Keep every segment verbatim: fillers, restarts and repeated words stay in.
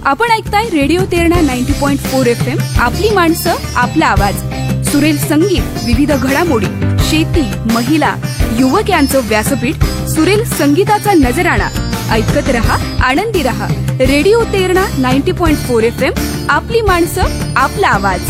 आपण ऐकताय radio Terna ninety point four F M. आपली माणसं आपला आवाज. सुरेल संगीत, विविध घडामोडी, शेती, महिला, युवक यांचं व्यासपीठ. सुरेल संगीताचा नजराणा. ऐकत रहा, आनंदी रहा. Radio Terna ninety point four F M. आपली माणसं आपला आवाज.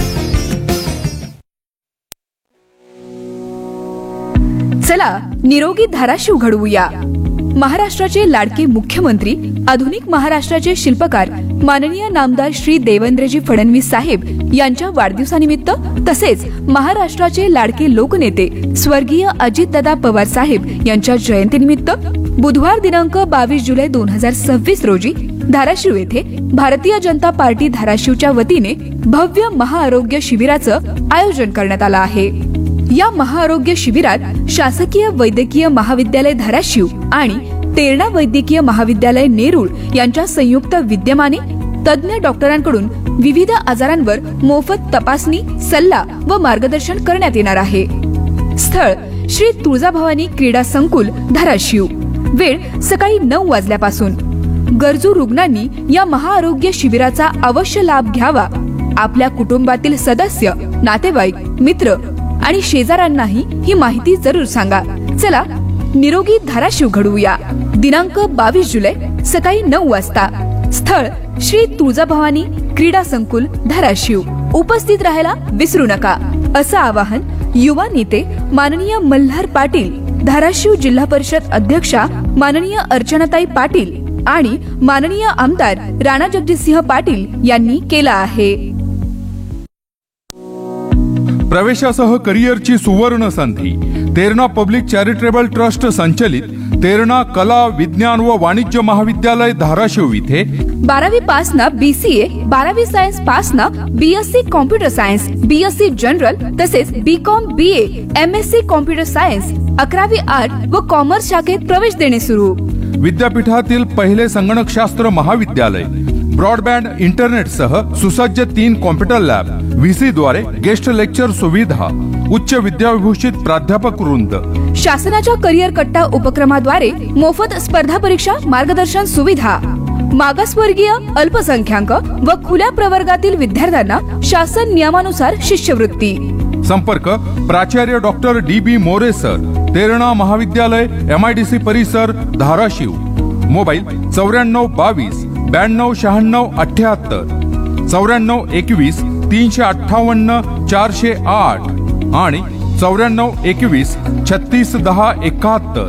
चला निरोगी धाराशिव घडवूया. महाराष्ट्राचे लाडके मुख्यमंत्री, आधुनिक महाराष्ट्राचे शिल्पकार माननीय नामदार श्री देवेंद्रजी फडणवीस साहेब यांच्या वाढदिवसानिमित्त तसेच महाराष्ट्राचे लाडके लोकनेते स्वर्गीय अजितदादा पवार साहेब यांच्या जयंतीनिमित्त बुधवार दिनांक बावीस जुलै दोन हजार सव्वीस रोजी धाराशिव येथे भारतीय जनता पार्टी धाराशिवच्या वतीने भव्य महाआरोग्य शिबिराचं आयोजन करण्यात आलं आहे. या महाआरोग्य शिबिरात शासकीय वैद्यकीय महाविद्यालय धाराशिव आणि तेरणा वैद्यकीय महाविद्यालय नेरूळ यांच्या संयुक्त विद्यमाने तज्ञ डॉक्टरांकडून विविध आजारांवर मोफत तपासणी, सल्ला व मार्गदर्शन करण्यात येणार आहे. स्थळ श्री तुळजाभवानी क्रीडा संकुल धाराशिव. वेळ सकाळी नऊ वाजल्यापासून. गरजू रुग्णांनी या महाआरोग्य शिबिराचा अवश्य लाभ घ्यावा. आपल्या कुटुंबातील सदस्य, नातेवाईक, मित्र आणि शेजाऱ्यांनाही ही माहिती जरूर सांगा. चला निरोगी धाराशिव घडवूया. दिनांक बावीस जुलै सकाळी नऊ वाजता. स्थळ श्री तुळजाभवानी क्रीडा संकुल धाराशिव. उपस्थित राहायला विसरू नका, असं आवाहन युवा नेते माननीय मल्हार पाटील, धाराशिव जिल्हा परिषद अध्यक्षा माननीय अर्चनाताई पाटील आणि माननीय आमदार राणा जगजितसिंह पाटील यांनी केलं आहे. प्रवेशासह करिअरची सुवर्ण संधी. तेरणा पब्लिक चॅरिटेबल ट्रस्ट संचलित तेरणा कला, विज्ञान व वाणिज्य महाविद्यालय धाराशिव इथे बारावी पास ना बीसीए, बारावी सायन्स पास ना BSc computer science, BSc general तसेच BCom, BA, MSc computer science, अकरावी आर्ट व कॉमर्स शाखेत प्रवेश देणे सुरू. विद्यापीठातील पहिले संगणकशास्त्र महाविद्यालय. ब्रॉडबँड इंटरनेटसह सुसज्ज तीन कॉम्प्युटर लॅब, व्हीसी द्वारे गेस्ट लेक्चर सुविधा, उच्च विद्याविभूषित प्राध्यापक वृंद. शासनाच्या करिअर कट्टा उपक्रमाद्वारे मोफत स्पर्धा परीक्षा मार्गदर्शन सुविधा. मागासवर्गीय, अल्पसंख्याक व खुल्या प्रवर्गातील विद्यार्थ्यांना शासन नियमानुसार शिष्यवृत्ती. संपर्क प्राचार्य डॉक्टर डी बी मोरे सर, तेरणा महाविद्यालय, एमआयडीसी परिसर धाराशिव. मोबाईल चौऱ्याण्णव बावीस ब्याण्णव शहाण्णव अठ्याहत्तर, चौऱ्याण्णव एकवीस तीनशे अठ्ठावन्न चारशे आठ आणि चौऱ्याण्णव एकवीस छत्तीस दहा एकाहत्तर.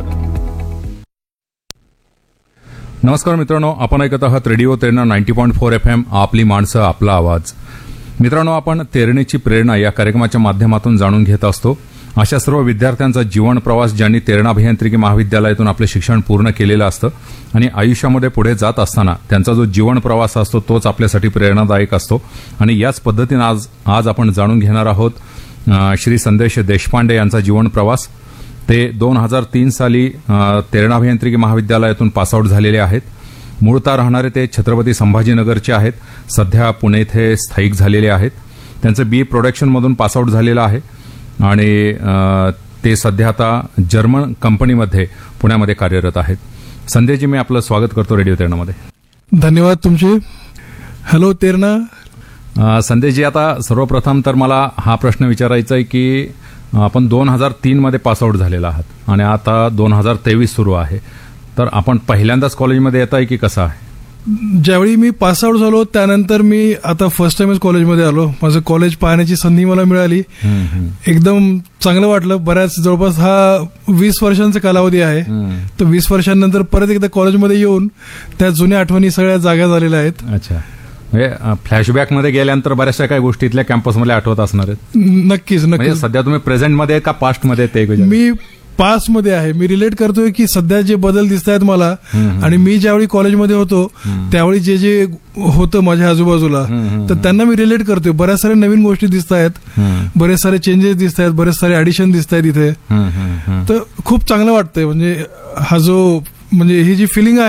नमस्कार मित्रांनो, आपण ऐकत आहात radio Terna ninety point four F M. आपली माणसं आपला आवाज. मित्रांनो, आपण तेरणेची प्रेरणा या कार्यक्रमाच्या माध्यमातून जाणून घेत असतो. अशा सर्व विद्यार्थ्यांचा जीवन प्रवास ज्यांनी तेरणा अभियांत्रिकी महाविद्यालयातून आपले शिक्षण पूर्ण केलेलं असतं आणि आयुष्यामध्ये पुढे जात असताना त्यांचा जो जीवन प्रवास असतो तोच आपल्यासाठी प्रेरणादायक असतो. आणि याच पद्धतीने आज आज आपण जाणून घेणार आहोत श्री संदेश देशपांडे यांचा जीवन प्रवास. ते दोन हजार तीन साली तेरणा अभियांत्रिकी महाविद्यालयातून पासआउट झालेले आहेत. मूळतः राहणारे ते छत्रपती संभाजीनगरचे आहेत. सध्या पुणे येथे स्थायिक झालेले आहेत. त्यांचं बी ए प्रोडक्शनमधून पासआउट झालेलं आहे आणि ते सध्या आता जर्मन कंपनीमध्ये पुण्यामध्ये कार्यरत आहेत. संदेशजी, मी आपलं स्वागत करतो रेडिओ तेरणामध्ये. धन्यवाद तुमचे. हॅलो तेरणा. संदेशजी, आता सर्वप्रथम तर मला हा प्रश्न विचारायचा आहे की आपण दोन हजार तीन मध्ये पासआउट झालेला आहात आणि आता दोन हजार तेवीस सुरू आहे, तर आपण पहिल्यांदाच कॉलेजमध्ये येत आहे की कसं आहे? ज्यावेळी मी पासआउट झालो त्यानंतर मी आता फर्स्ट टाइमच कॉलेजमध्ये आलो. माझं कॉलेज पाहण्याची संधी मला मिळाली. एकदम चांगलं वाटलं. बऱ्याच जवळपास हा वीस वर्षांचा कालावधी आहे. तर वीस वर्षांनंतर परत एकदा कॉलेजमध्ये येऊन त्या जुन्या आठवणी सगळ्या जाग्या झालेल्या आहेत. अच्छा, म्हणजे फ्लॅशबॅकमध्ये गेल्यानंतर बऱ्याचशा काही गोष्टी इथल्या कॅम्पसमध्ये आठवत असणार आहेत. नक्कीच नक्कीच. सध्या तुम्ही प्रेझेंटमध्ये का पास्टमध्ये? ते मी पास्ट मध्ये आहे. मी रिलेट करतोय की सध्या जे बदल दिसत आहेत मला आणि मी ज्यावेळी कॉलेजमध्ये होतो त्यावेळी जे जे होतं माझ्या आजूबाजूला, तर त्यांना मी रिलेट करतोय. बऱ्याच साऱ्या नवीन गोष्टी दिसत आहेत, बरेच सारे चेंजेस दिसत आहेत, बरेच सारे ऍडिशन दिसत आहेत इथे. तर खूप चांगलं वाटतंय. म्हणजे हा जो म्हणजे ही जी फिलिंग आहे